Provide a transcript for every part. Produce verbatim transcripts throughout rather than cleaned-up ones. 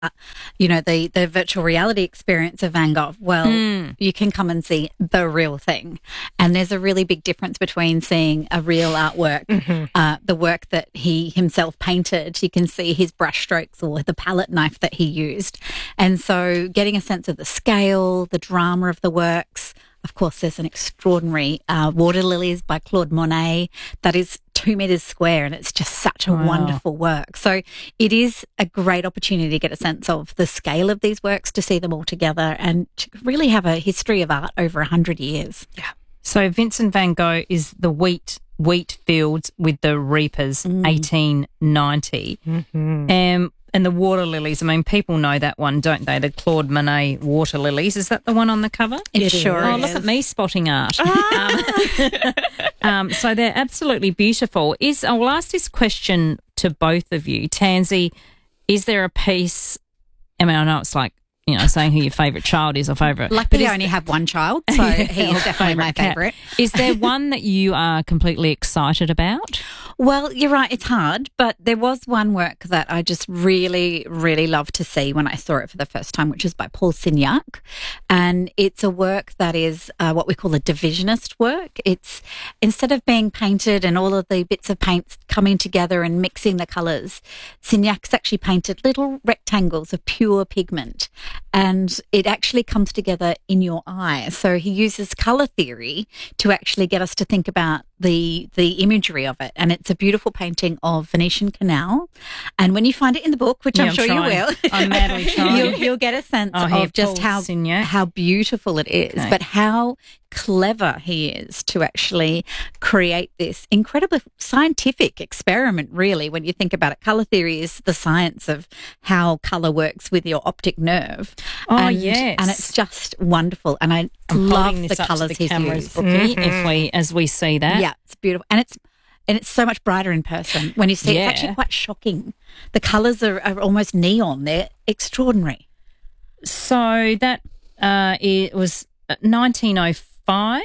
you know, the, the virtual reality experience of Van Gogh. Well, mm. you can come and see the real thing. And there's a really big difference between seeing a real artwork, mm-hmm. uh, the work that he himself painted. You can see his brushstrokes or the palette knife that he used. And so getting a sense of the scale, the drama of the works. Of course, there's an extraordinary uh, Water Lilies by Claude Monet that is two metres square, and it's just such a wow. wonderful work. So it is a great opportunity to get a sense of the scale of these works, to see them all together and to really have a history of art over one hundred years. Yeah. So Vincent van Gogh is the wheat wheat fields with the reapers, mm. eighteen ninety. Mm-hmm. Um, and the Water Lilies, I mean, people know that one, don't they? The Claude Monet Water Lilies. Is that the one on the cover? It, it sure Oh, is. Look at me spotting art. Ah. um, um, so they're absolutely beautiful. Is I'll ask this question to both of you. Tansy, is there a piece, I mean, I know it's like, you know, saying who your favourite child is or favourite. Luckily, I only have one child, so he is definitely my favourite. Is there one that you are completely excited about? Well, you're right, it's hard, but there was one work that I just really, really loved to see when I saw it for the first time, which is by Paul Signac. And it's a work that is uh, what we call a divisionist work. It's, instead of being painted and all of the bits of paint coming together and mixing the colours, Signac's actually painted little rectangles of pure pigment. And it actually comes together in your eye. So he uses colour theory to actually get us to think about the the imagery of it. And it's a beautiful painting of Venetian Canal. And when you find it in the book, which yeah, I'm, I'm sure trying. you will, I'm madly trying. you'll, you'll get a sense oh, of just how, how beautiful it is, okay. but how clever he is to actually create this incredibly scientific experiment, really, when you think about it. Colour theory is the science of how colour works with your optic nerve. Oh, and, yes. And it's just wonderful. And I I'm love the colours the he's cameras, used. Bookie, mm-hmm. if we, as we see that. Yeah, it's beautiful. And it's And it's so much brighter in person. When you see yeah. it, it's actually quite shocking. The colours are, are almost neon. They're extraordinary. So that uh, it was nineteen oh five.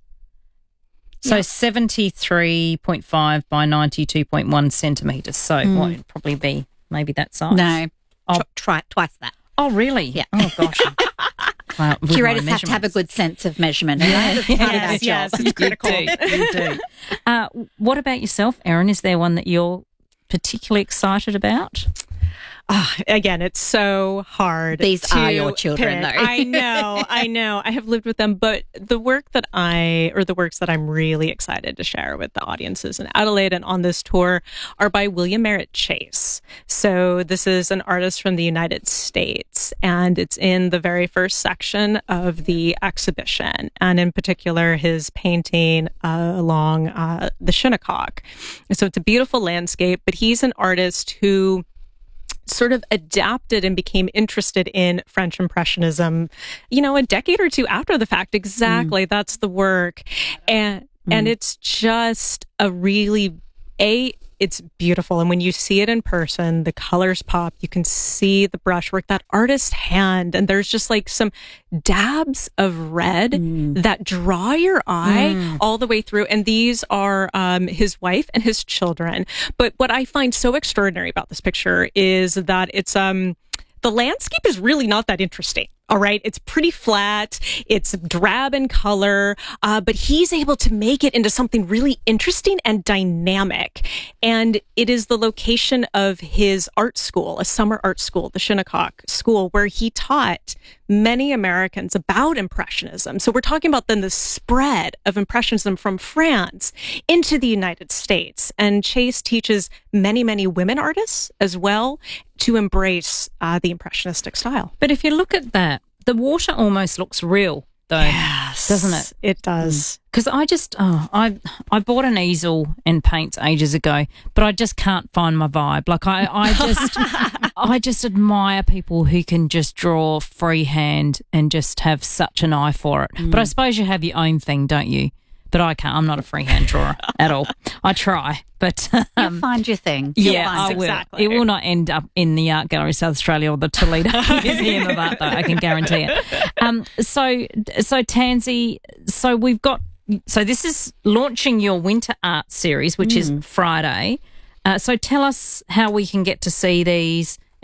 So yeah. seventy-three point five by ninety-two point one centimetres. So mm. what would probably be maybe that size? No, I'll try twice that. Oh, really? Yeah. Oh, gosh. Well, curators have to have a good sense of measurement. Yeah. Right? yes, yes, it's critical. You do. You do. Uh, what about yourself, Erin? Is there one that you're particularly excited about? Oh, again, it's so hard. These to are your children, pick. though. I know, I know. I have lived with them, but the work that I, or the works that I'm really excited to share with the audiences in Adelaide and on this tour are by William Merritt Chase. So this is an artist from the United States, and it's in the very first section of the exhibition, and in particular, his painting uh, along uh, the Shinnecock. So it's a beautiful landscape, but he's an artist who sort of adapted and became interested in French Impressionism, you know, a decade or two after the fact. Exactly. Mm. That's the work. And, mm. and it's just a really, a, it's beautiful. And when you see it in person, the colors pop, you can see the brushwork, that artist's hand. And there's just like some dabs of red mm. that draw your eye mm. all the way through. And these are um, his wife and his children. But what I find so extraordinary about this picture is that it's, um, the landscape is really not that interesting. All right. It's pretty flat. It's drab in color. Uh, but he's able to make it into something really interesting and dynamic. And it is the location of his art school, a summer art school, the Shinnecock School, where he taught many Americans about Impressionism. So we're talking about then the spread of Impressionism from France into the United States. And Chase teaches many, many women artists as well to embrace uh, the Impressionistic style. But if you look at that, the water almost looks real, though, yes, doesn't it? It does. Because I just, oh, I I bought an easel and paints ages ago, but I just can't find my vibe. Like I, I just, I just admire people who can just draw freehand and just have such an eye for it. Mm. But I suppose you have your own thing, don't you? But I can't. I'm not a freehand drawer at all. I try, but um, you'll find your thing. Yeah, You'll find I will. Exactly. It will not end up in the Art Gallery South Australia or the Toledo Museum of Art, though. I can guarantee it. Um, so, so Tansy, so we've got. So this is launching your winter art series, which mm. is Friday. Uh, so tell us how we can get to see these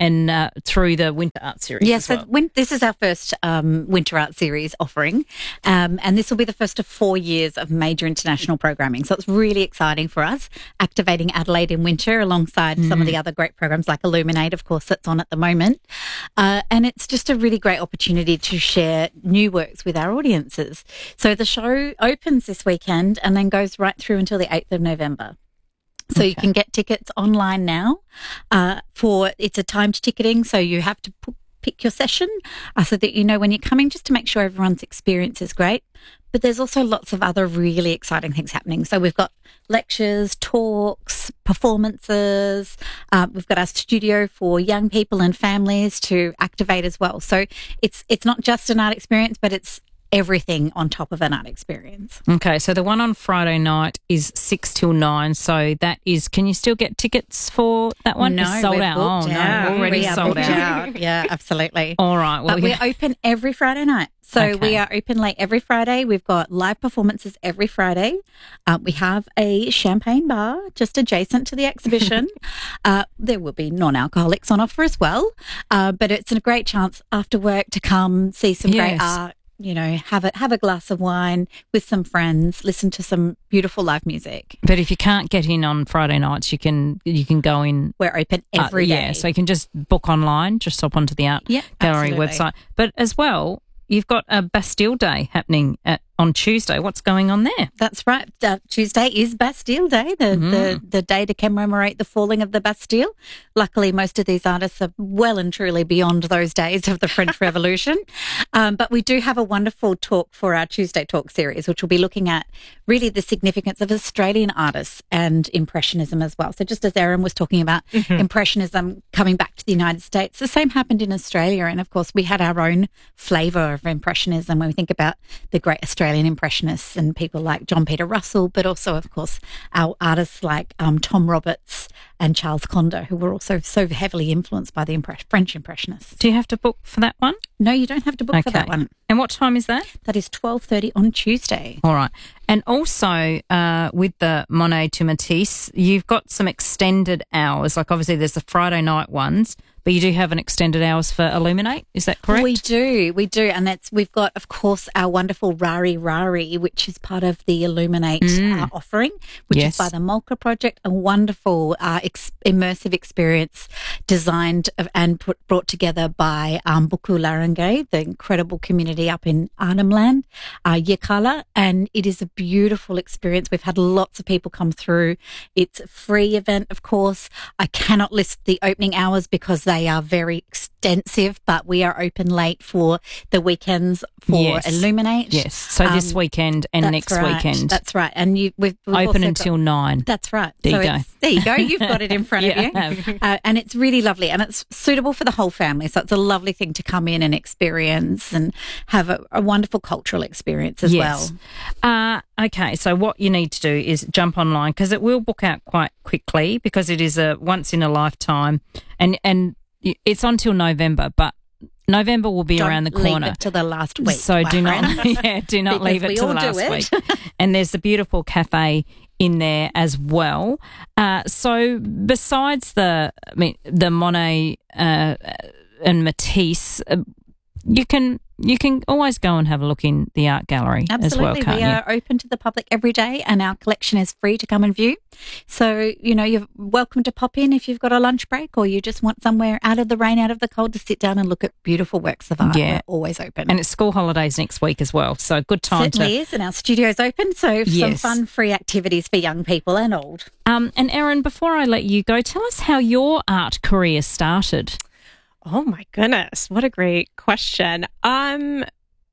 and uh, through the Winter Art Series. Yeah, as so well. win- this is our first um, Winter Art Series offering, um, and this will be the first of four years of major international programming. So it's really exciting for us, activating Adelaide in winter alongside mm. some of the other great programs like Illuminate, of course, that's on at the moment. Uh, and it's just a really great opportunity to share new works with our audiences. So the show opens this weekend and then goes right through until the eighth of November. So okay. you can get tickets online now uh, for, it's a timed ticketing, so you have to p- pick your session uh, so that you know when you're coming, just to make sure everyone's experience is great. But there's also lots of other really exciting things happening. So we've got lectures, talks, performances. Uh, we've got our studio for young people and families to activate as well. So it's it's not just an art experience, but it's everything on top of an art experience. Okay, so the one on Friday night is six till nine. So that is, can you still get tickets for that one? No, it's sold we're out. Oh, booked no, out. already we are sold booked out. out. Yeah, absolutely. All right. Well, but yeah. we're open every Friday night. So Okay. we are open late every Friday. We've got live performances every Friday. Uh, we have a champagne bar just adjacent to the exhibition. uh, there will be non-alcoholics on offer as well. Uh, but it's a great chance after work to come see some great Yes. art. You know, have a have a glass of wine with some friends, listen to some beautiful live music. But if you can't get in on Friday nights, you can you can go in. We're open every uh, day. Yeah, so you can just book online, just hop onto the Art Yep, Gallery absolutely. website. But as well, you've got a Bastille Day happening at, on Tuesday. What's going on there? That's right. Uh, Tuesday is Bastille Day, the, Mm. the, the day to commemorate the falling of the Bastille. Luckily, most of these artists are well and truly beyond those days of the French Revolution. Um, but we do have a wonderful talk for our Tuesday Talk series, which will be looking at really the significance of Australian artists and Impressionism as well. So just as Erin was talking about mm-hmm. Impressionism coming back to the United States, the same happened in Australia. And of course, we had our own flavour of Impressionism when we think about the great Australian Impressionists and people like John Peter Russell, but also, of course, our artists like um, Tom Roberts and Charles Condor, who were also so heavily influenced by the Impre- French Impressionists. Do you have to book for that one? No, you don't have to book okay. for that one. And what time is that? That is twelve thirty on Tuesday. All right. And also uh, with the Monet to Matisse, you've got some extended hours. Like obviously there's the Friday night ones, but you do have an extended hours for Illuminate. Is that correct? We do, we do, and that's we've got, of course, our wonderful Rari Rari, which is part of the Illuminate mm. uh, offering, which yes. is by the Molka Project, a wonderful uh, ex- immersive experience designed and put, brought together by um, Buku Larangay, the incredible community up in Arnhem Land, uh, Yirrkala, and it is a beautiful experience. We've had lots of people come through. It's a free event, of course. I cannot list the opening hours because they are very extensive, but we are open late for the weekends for yes. Illuminate. Yes, so um, this weekend and next right. weekend. That's right. And you, we've, we've open also until got, nine. That's right. There so you go. There you go. You've got it in front yeah, of you. Uh, and it's really lovely and it's suitable for the whole family. So it's a lovely thing to come in and experience and have a, a wonderful cultural experience as yes. well. Uh, okay, so what you need to do is jump online because it will book out quite quickly because it is a once in a lifetime and, and it's until November, but November will be Don't around the corner. Leave it to the last week. So do not, yeah, do not leave it to the last week. And there's the beautiful cafe in there as well. Uh, so besides the, I mean, the Monet uh, and Matisse, uh, you can you can always go and have a look in the art gallery Absolutely. as well, can't we you? are open to the public every day and our collection is free to come and view. So, you know, you're welcome to pop in if you've got a lunch break or you just want somewhere out of the rain, out of the cold to sit down and look at beautiful works of art. Yeah. We're always open. And it's school holidays next week as well, so good time Certainly to... is, and our studio's open, so Yes. some fun free activities for young people and old. Um, and Erin, before I let you go, tell us how your art career started. Oh my goodness, what a great question. Um,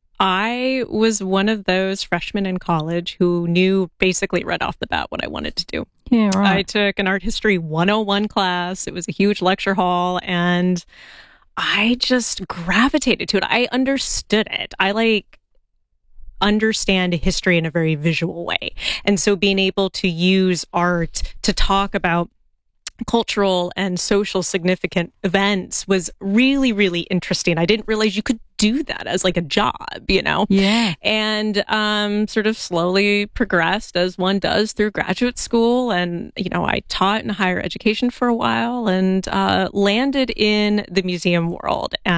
I was one of those freshmen in college who knew basically right off the bat what I wanted to do. Yeah, right. I took an art history one oh one class. It was a huge lecture hall and I just gravitated to it. I understood it. I like understand history in a very visual way. And so being able to use art to talk about cultural and social significant events was really, really interesting. I didn't realize you could do that as like a job, you know? Yeah. And um, sort of slowly progressed as one does through graduate school. And, you know, I taught in higher education for a while and uh, landed in the museum world.